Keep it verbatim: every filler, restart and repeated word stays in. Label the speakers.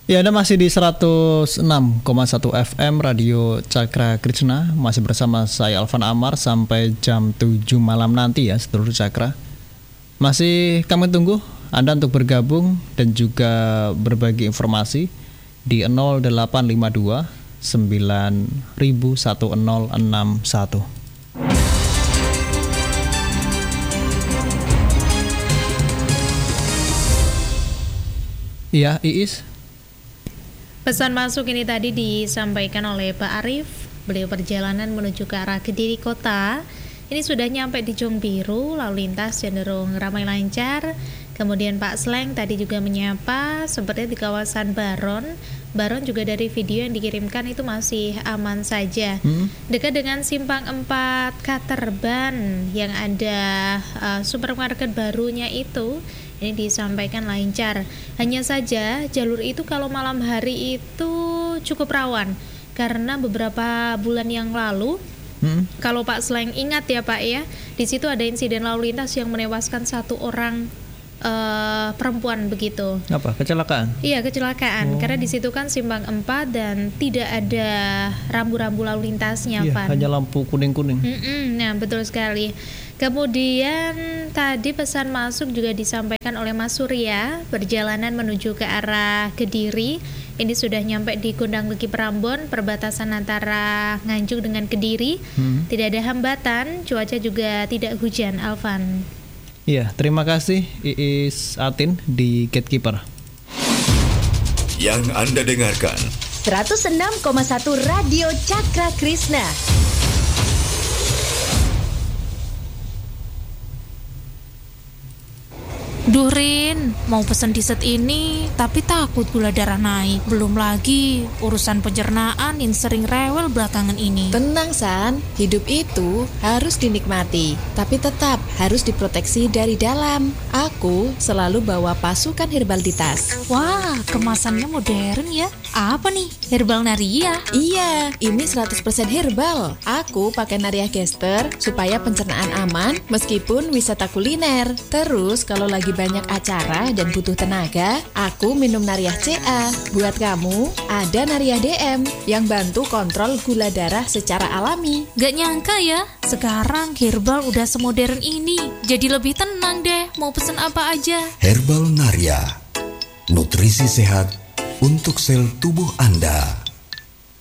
Speaker 1: Ya, Anda masih di seratus enam koma satu F M Radio Cakra Krishna. Masih bersama saya Alvan Amar sampai jam tujuh malam nanti ya, seluruh Cakra. Masih kami tunggu Anda untuk bergabung dan juga berbagi informasi di nol delapan lima dua sembilan nol satu nol enam satu. Iya, Iis.
Speaker 2: Pesan masuk ini tadi disampaikan oleh Pak Arif. Beliau perjalanan menuju ke arah Kediri Kota. Ini sudah nyampe di Jong Biru, lalu lintas cenderung ramai lancar. Kemudian Pak Sleng tadi juga menyapa, seperti di kawasan Baron. Baron juga dari video yang dikirimkan itu masih aman saja. Hmm? Dekat dengan Simpang empat Katerban yang ada uh, supermarket barunya itu, ini disampaikan lancar. Hanya saja jalur itu kalau malam hari itu cukup rawan karena beberapa bulan yang lalu, hmm? kalau Pak Sleng ingat ya Pak ya, di situ ada insiden lalu lintas yang menewaskan satu orang uh, perempuan begitu.
Speaker 1: Apa? Kecelakaan?
Speaker 2: Iya, kecelakaan. Oh. Karena di situ kan Simpang empat dan tidak ada rambu-rambu lalu lintasnya,
Speaker 1: iya,
Speaker 2: Pan.
Speaker 1: Hanya lampu kuning-kuning.
Speaker 2: Mm-mm, nah, betul sekali. Kemudian tadi pesan masuk juga disampaikan oleh Mas Surya, perjalanan menuju ke arah Kediri. Ini sudah nyampe di Gondang Legi Prambon, perbatasan antara Nganjuk dengan Kediri. Hmm. Tidak ada hambatan, cuaca juga tidak hujan, Alvan.
Speaker 1: Iya, terima kasih Iis Atin di Gatekeeper.
Speaker 3: Yang Anda dengarkan
Speaker 4: seratus enam koma satu Radio Cakra Krishna.
Speaker 5: Duh Rin, mau pesen dessert ini tapi takut gula darah naik. Belum lagi urusan pencernaan yang sering rewel belakangan ini.
Speaker 6: Tenang San, hidup itu harus dinikmati, tapi tetap harus diproteksi dari dalam. Aku selalu bawa pasukan herbal di tas.
Speaker 5: Wah, kemasannya modern ya. Apa nih? Herbal Naria?
Speaker 6: Iya, ini seratus persen herbal. Aku pakai Naria Gester supaya pencernaan aman meskipun wisata kuliner. Terus kalau lagi banyak acara dan butuh tenaga, aku minum Nariah C A. Buat kamu, ada Nariah D M yang bantu kontrol gula darah secara alami.
Speaker 5: Gak nyangka ya, sekarang herbal udah semodern ini. Jadi lebih tenang deh, mau pesen apa aja.
Speaker 3: Herbal Naria, nutrisi sehat untuk sel tubuh Anda.